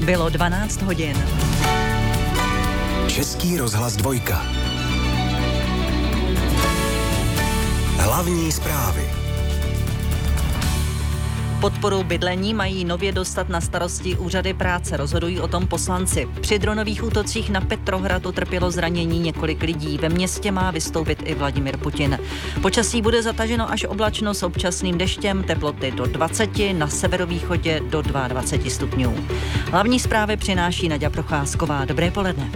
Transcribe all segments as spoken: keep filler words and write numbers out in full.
Bylo dvanáct hodin. Český rozhlas dvojka. Hlavní zprávy. Podporu bydlení mají nově dostat na starosti úřady práce, rozhodují o tom poslanci. Při dronových útocích na Petrohrad utrpělo zranění několik lidí. Ve městě má vystoupit i Vladimír Putin. Počasí bude zataženo až oblačno s občasným deštěm, teploty do dvaceti, na severovýchodě do dvaceti dvou stupňů. Hlavní zprávy přináší Naďa Procházková. Dobré poledne.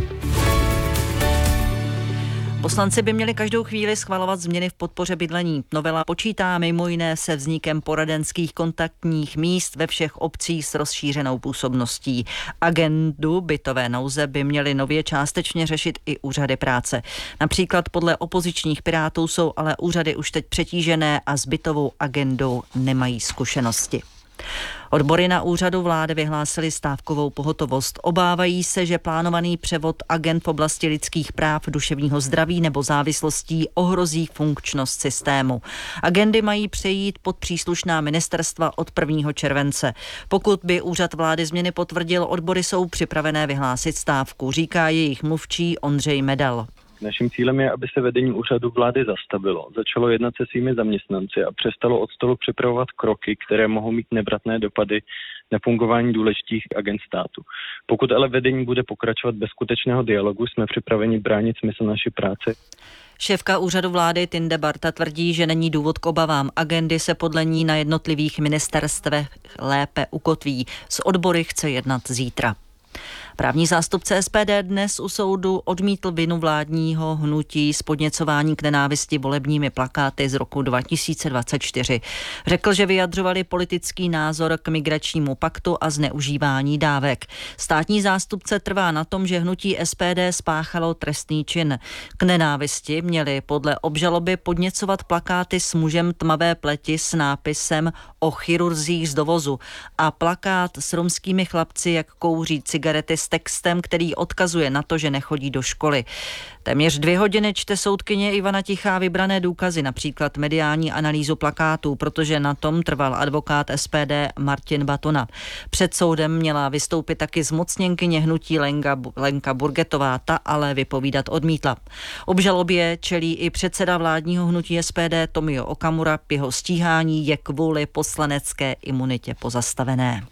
Poslanci by měli každou chvíli schvalovat změny v podpoře bydlení. Novela počítá mimo jiné se vznikem poradenských kontaktních míst ve všech obcích s rozšířenou působností. Agendu bytové nouze by měly nově částečně řešit i úřady práce. Například podle opozičních Pirátů jsou ale úřady už teď přetížené a s bytovou agendou nemají zkušenosti. Odbory na úřadu vlády vyhlásily stávkovou pohotovost. Obávají se, že plánovaný převod agend v oblasti lidských práv, duševního zdraví nebo závislostí ohrozí funkčnost systému. Agendy mají přejít pod příslušná ministerstva od prvního července. Pokud by úřad vlády změny potvrdil, odbory jsou připravené vyhlásit stávku, říká jejich mluvčí Ondřej Medal. Naším cílem je, aby se vedení úřadu vlády zastavilo, začalo jednat se svými zaměstnanci a přestalo od stolu připravovat kroky, které mohou mít nevratné dopady na fungování důležitých agend státu. Pokud ale vedení bude pokračovat bez skutečného dialogu, jsme připraveni bránit smysl naší práce. Šéfka úřadu vlády Tinde Barta tvrdí, že není důvod k obavám. Agendy se podle ní na jednotlivých ministerstvech lépe ukotví. S odbory chce jednat zítra. Právní zástupce S P D dnes u soudu odmítl vinu vládního hnutí z podněcování k nenávisti volebními plakáty z roku dva tisíce dvacet čtyři. Řekl, že vyjadřovali politický názor k migračnímu paktu a zneužívání dávek. Státní zástupce trvá na tom, že hnutí S P D spáchalo trestný čin. K nenávisti měli podle obžaloby podněcovat plakáty s mužem tmavé pleti s nápisem o chirurzích z dovozu a plakát s romskými chlapci, jak kouří cigarety s textem, který odkazuje na to, že nechodí do školy. Téměř dvě hodiny čte soudkyně Ivana Tichá vybrané důkazy, například mediální analýzu plakátů, protože na tom trval advokát S P D Martin Batona. Před soudem měla vystoupit taky zmocněnkyně hnutí Lenka, Lenka Burgetová, ta ale vypovídat odmítla. Obžalobě čelí i předseda vládního hnutí S P D Tomio Okamura, jeho stíhání je kvůli poslanecké imunitě pozastavené.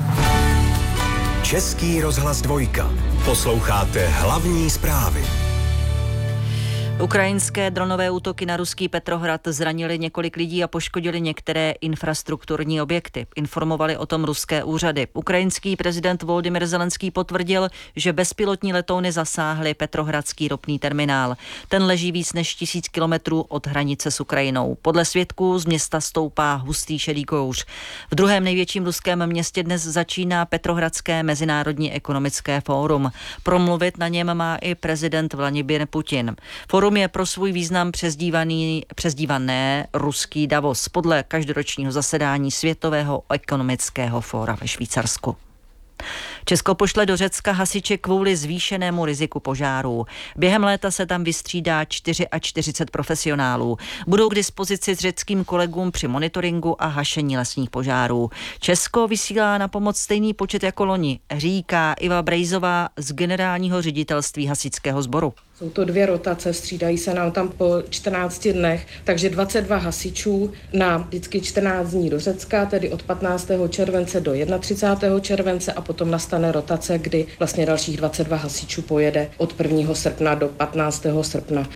Český rozhlas dvojka. Posloucháte hlavní zprávy. Ukrajinské dronové útoky na ruský Petrohrad zranily několik lidí a poškodily některé infrastrukturní objekty. Informovali o tom ruské úřady. Ukrajinský prezident Volodymyr Zelenský potvrdil, že bezpilotní letouny zasáhly petrohradský ropný terminál. Ten leží víc než tisíc kilometrů od hranice s Ukrajinou. Podle svědků z města stoupá hustý šedý kouř. V druhém největším ruském městě dnes začíná Petrohradské mezinárodní ekonomické fórum. Promluvit na něm má i prezident Vladimír Putin. Fórum je pro svůj význam přezdívaný, přezdívané ruský Davos podle každoročního zasedání Světového ekonomického fóra ve Švýcarsku. Česko pošle do Řecka hasiče kvůli zvýšenému riziku požárů. Během léta se tam vystřídá čtyřicet čtyři profesionálů. Budou k dispozici s řeckým kolegům při monitoringu a hašení lesních požárů. Česko vysílá na pomoc stejný počet jako loni, říká Iva Brejzová z generálního ředitelství hasičského sboru. Jsou to dvě rotace, střídají se nám tam po čtrnácti dnech, takže dvacet dva hasičů na vždycky čtrnáct dní do Řecka, tedy od patnáctého července do třicátého prvního července a potom nastane rotace, kdy vlastně dalších dvacet dva hasičů pojede od prvního srpna do patnáctého srpna.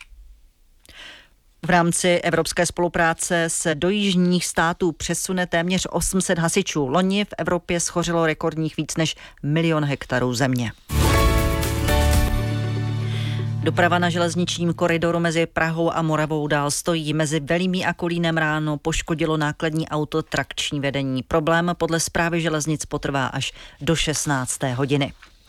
V rámci evropské spolupráce se do jižních států přesune téměř osm set hasičů. Loni v Evropě schořelo rekordních víc než milion hektarů země. Doprava na železničním koridoru mezi Prahou a Moravou dál stojí. Mezi Velímí a Kolínem ráno poškodilo nákladní auto trakční vedení. Problém podle správy železnic potrvá až do šestnácté hodiny.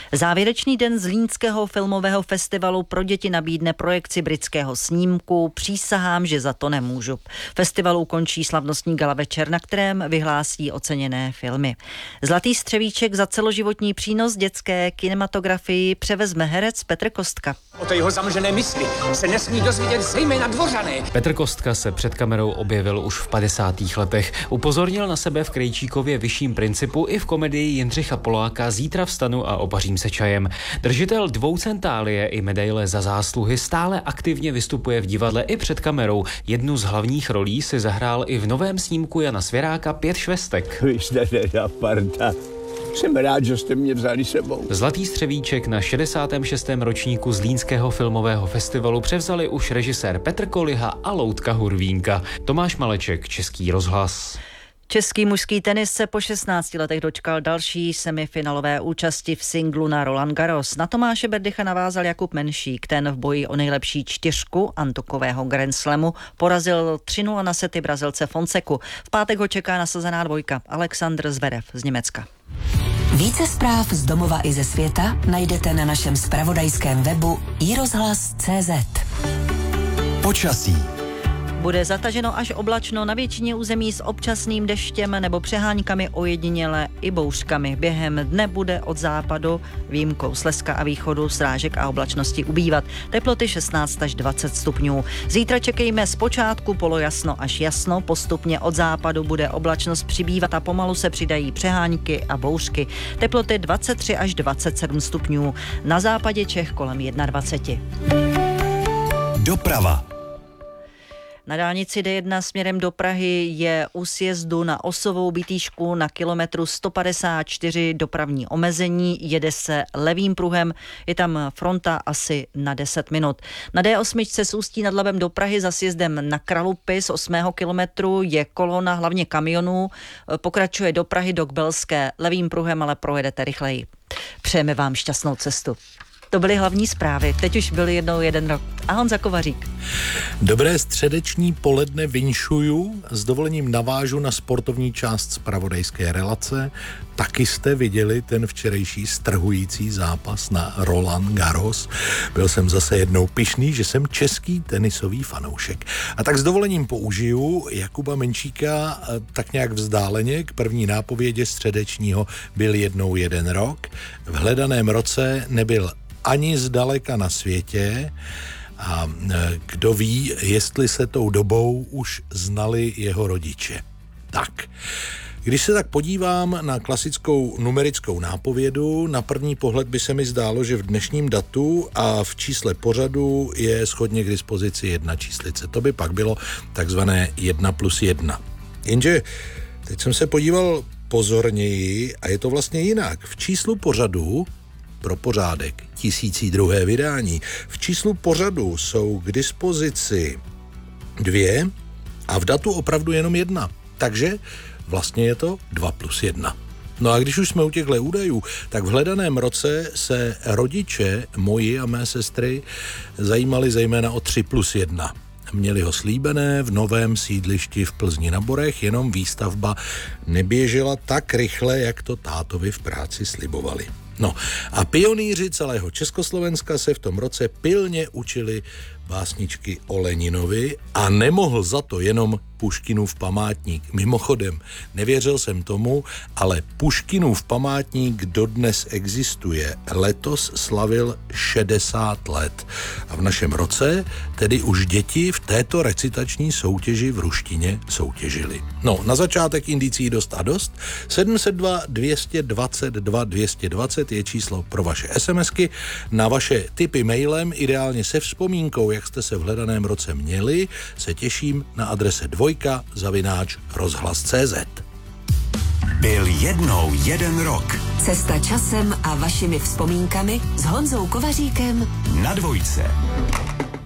Závěrečný den Zlínského filmového festivalu pro děti nabídne projekci britského snímku Přísahám, že za to nemůžu. Festivalu končí slavnostní gala večer, na kterém vyhlásí oceněné filmy. Zlatý střevíček za celoživotní přínos dětské kinematografii převezme herec Petr Kostka. O té jeho zamlžené mysli se nesmí dozvědět zejména dvořané. Petr Kostka se před kamerou objevil už v padesátých letech. Upozornil na sebe v Krejčíkově Vyšším principu i v komedii Jindřicha Poláka Zítra vstanu a opařím se čajem. Držitel dvou centálie i medaile za zásluhy stále aktivně vystupuje v divadle i před kamerou. Jednu z hlavních rolí si zahrál i v novém snímku Jana Svěráka Pět švestek. Vy jste teda parta. Jsem rád, že jste mě vzali sebou. Zlatý střevíček na šedesátém šestém ročníku Zlínského filmového festivalu převzali už režisér Petr Koliha a Loutka Hurvínka. Tomáš Maleček, Český rozhlas. Český mužský tenis se po šestnácti letech dočkal další semifinalové účasti v singlu na Roland Garros. Na Tomáše Berdycha navázal Jakub Menšík. Ten v boji o nejlepší čtyřku antukového Grand Slamu porazil tři nula na sety Brazilce Fonseku. V pátek ho čeká nasazená dvojka Alexander Zverev z Německa. Více zpráv z domova i ze světa najdete na našem zpravodajském webu i rozhlas tečka cé zet. Počasí. Bude zataženo až oblačno na většině území s občasným deštěm nebo přeháňkami, ojediněle i bouřkami. Během dne bude od západu výjimkou Slezska a východu srážek a oblačnosti ubývat. Teploty šestnáct až dvacet stupňů. Zítra čekejme zpočátku polojasno až jasno, postupně od západu bude oblačnost přibývat a pomalu se přidají přeháňky a bouřky. Teploty dvacet tři až dvacet sedm stupňů. Na západě Čech kolem dvacet jedna. Doprava. Na dálnici D jedna směrem do Prahy je u sjezdu na Osovou Bitýšku na kilometru sto padesát čtyři dopravní omezení, jede se levým pruhem, je tam fronta asi na deset minut. Na D osm z Ústí nad Labem do Prahy za sjezdem na Kralupy z osmého kilometru je kolona hlavně kamionů, pokračuje do Prahy do Kbelské levým pruhem, ale projedete rychleji. Přejeme vám šťastnou cestu. To byly hlavní zprávy. Teď už byl jednou jeden rok. A Honza Kovařík. Dobré středeční poledne vinšuju. S dovolením navážu na sportovní část zpravodajské relace. Taky jste viděli ten včerejší strhující zápas na Roland Garros. Byl jsem zase jednou pyšný, že jsem český tenisový fanoušek. A tak s dovolením použiju Jakuba Menšíka tak nějak vzdáleně k první nápovědě středečního byl jednou jeden rok. V hledaném roce nebyl ani zdaleka na světě a kdo ví, jestli se tou dobou už znali jeho rodiče. Tak, když se tak podívám na klasickou numerickou nápovědu, na první pohled by se mi zdálo, že v dnešním datu a v čísle pořadu je shodně k dispozici jedna číslice. To by pak bylo takzvané jedna plus jedna. Jenže teď jsem se podíval pozorněji a je to vlastně jinak. V číslu pořadu pro pořádek, tisící druhé vydání. V číslu pořadu jsou k dispozici dvě a v datu opravdu jenom jedna. Takže vlastně je to dva plus jedna. No a když už jsme u těchto údajů, tak v hledaném roce se rodiče moji a mé sestry zajímali zejména o tři plus jedna. Měli ho slíbené v novém sídlišti v Plzni na Borech, jenom výstavba neběžela tak rychle, jak to tátovi v práci slibovali. No a pionýři celého Československa se v tom roce pilně učili básničky o Leninovi a nemohl za to jenom Puškinův památník. Mimochodem, nevěřil jsem tomu, ale Puškinův památník dodnes existuje. Letos slavil šedesát let. A v našem roce tedy už děti v této recitační soutěži v ruštině soutěžili. No, na začátek indicí dost a dost. sedm set dva dvě stě dvacet dva dvě stě dvacet je číslo pro vaše SMSky. Na vaše tipy mailem, ideálně se vzpomínkou, jak jste se v hledaném roce měli, se těším na adrese dvojka zavináč rozhlas tečka cé zet. Byl jednou jeden rok. Cesta časem a vašimi vzpomínkami s Honzou Kovaříkem Na dvojce.